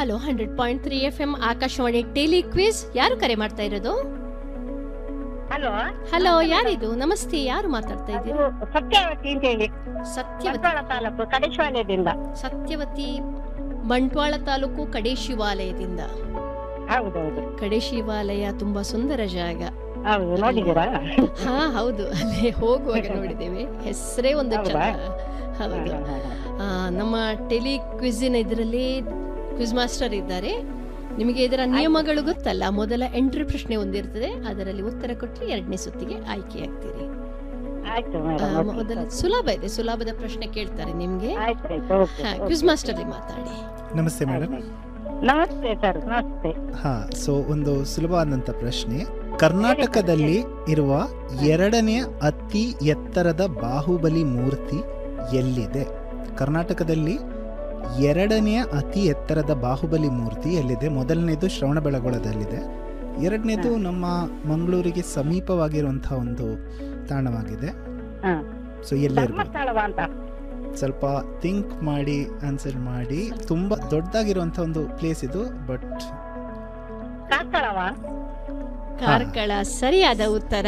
Hello 100.3 FM Akashvani tele quiz. ಯಾರು ಕರೆ ಮಾಡ್ತಾ ಇರೋದು? ಹಲೋ ಹಲೋ, ಯಾರಿದು? ನಮಸ್ತೆ, ಯಾರು ಮಾತಾಡ್ತಾ ಇದ್ದೀರಿ? ಸತ್ಯವತಿ ಅಂತ ಹೇಳಿ, ಸತ್ಯವತಿ. ಬಂಟ್ವಾಳ ತಾಲೂಕು ಕಡೇಶ್ವಾಲಯದಿಂದ. ಸತ್ಯವತಿ, ಬಂಟ್ವಾಳ ತಾಲೂಕು ಕಡೆ ಶಿವಾಲಯದಿಂದ. ಹೌದೌದು, ಕಡೆ ಶಿವಾಲಯ ತುಂಬಾ ಸುಂದರ ಜಾಗ. ಹೌದು, ನೋಡಿದ್ದೀರಾ? ಹಾ ಹೌದು, ಅಲ್ಲೇ ಹೋಗುವಾಗ ನೋಡಿದ್ದೇವೆ. ಹೆಸರೇ ಒಂದು ಹೌದಾ? ಚಂದ. ಹೌದು. ನಮ್ಮ ಟೆಲಿ ಕ್ವಿಜಿನ ಇದರಲ್ಲಿ ಕ್ವಿಜ್ ಮಾಸ್ಟರ್ ಇದ್ದಾರೆ. ನಿಮಗೆ ಇದರ ನಿಯಮಗಳು ಗೊತ್ತಲ್ಲ. ಮೊದಲ ಎಂಟ್ರಿ ಪ್ರಶ್ನೆ ಒಂದಿರ್ತದೆ, ಅದರಲ್ಲಿ ಉತ್ತರ ಕೊಟ್ಟರೆ 2ನೇ ಸುತ್ತಿಗೆ ಆಯ್ಕೆಯಾಗ್ತೀರಿ. ಆಯ್ತು ಮೇಡಮ್, ಮೊದಲ ಸುಲಭ ಇದೆ, ಸುಲಭದ ಪ್ರಶ್ನೆ ಕೇಳ್ತಾರೆ ನಿಮ್ಗೆ. ಆಯ್ತಾಯ್ತು, ಓಕೆ, ಓಕೆ. ಕ್ವಿಜ್ ಮಾಸ್ಟರ್ ಮಾತಾಡಿ. ನಮಸ್ತೆ ಮೇಡಮ್. ನಮಸ್ತೆ ಸರ್, ನಮಸ್ತೆ. ಹಾ, ಸೊ ಒಂದು ಸುಲಭವಾದಂಥ ಪ್ರಶ್ನೆ. ಕರ್ನಾಟಕದಲ್ಲಿ ಇರುವ 2ನೇ ಅತಿ ಎತ್ತರದ ಬಾಹುಬಲಿ ಮೂರ್ತಿ ಎಲ್ಲಿದೆ? ಕರ್ನಾಟಕದಲ್ಲಿ 2ನೇ ಅತಿ ಎತ್ತರದ ಬಾಹುಬಲಿ ಮೂರ್ತಿ ಎಲ್ಲಿದೆ? ಮೊದಲನೇದು ಶ್ರವಣಬೆಳಗೊಳದಲ್ಲಿದೆ, 2ನೇದು ನಮ್ಮ ಮಂಗಳೂರಿಗೆ ಸಮೀಪವಾಗಿರುವಂತಹ ಒಂದು ತಾಣವಾಗಿದೆ. ಹಾ. ಸೊ ಎಲ್ಲಿರ್ಬೋದು? ಧರ್ಮಸ್ಥಳವ ಅಂತ. ಸ್ವಲ್ಪ ಥಿಂಕ್ ಮಾಡಿ ಆನ್ಸರ್ ಮಾಡಿ. ತುಂಬಾ ದೊಡ್ಡದಾಗಿರುವಂತ ಒಂದು ಪ್ಲೇಸ್ ಇದು, ಬಟ್ ಕಾರ್ಕಳವ? ಕಾರ್ಕಳ ಸರಿಯಾದ ಉತ್ತರ.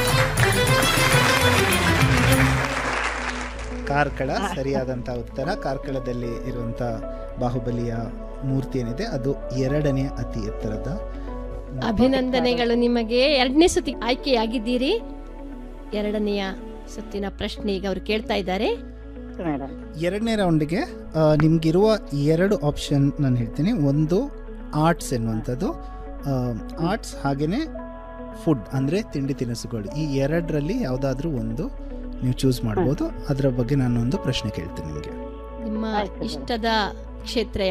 ಕಾರ್ಕಳ ಸರಿಯಾದಂತ ಉತ್ತರ. ಕಾರ್ಕಳದಲ್ಲಿ ಇರುವಂತ ಬಾಹುಬಲಿಯ ಮೂರ್ತಿ ಏನಿದೆ ಅದು 2ನೇ ಅತಿ ಎತ್ತರದ. ಅಭಿನಂದನೆಗಳು ನಿಮಗೆ. 2ನೇ ಸುತ್ತಿ ಆಯ್ಕೆಯಾಗಿದ್ದೀರಿ. 2ನೆಯ ಸುತ್ತಿನ ಪ್ರಶ್ನೆ ಈಗ ಅವರು ಕೇಳ್ತಾ ಇದ್ದಾರೆ. ಮೇಡಮ್, 2ನೇ ರೌಂಡ್ಗೆ ನಿಮ್ಗಿರುವ 2 ಆಪ್ಷನ್ ನಾನು ಹೇಳ್ತೀನಿ. ಒಂದು ಆರ್ಟ್ಸ್ ಎನ್ನುವಂಥದ್ದು, ಆರ್ಟ್ಸ್ ಹಾಗೇನೆ ಫುಡ್ ಅಂದರೆ ತಿಂಡಿ ತಿನಿಸುಗಳು. ಈ 2ರಲ್ಲಿ ಯಾವುದಾದ್ರೂ ಒಂದು ನೀವು ಚೂಸ್ ಮಾಡ್ಬೋದು. ಅದರ ಬಗ್ಗೆ ನಾನು ಒಂದು ಪ್ರಶ್ನೆ ಕೇಳ್ತೀನಿ ನಿಮಗೆ. ನಿಮ್ಮ ಇಷ್ಟದ ಕ್ಷೇತ್ರ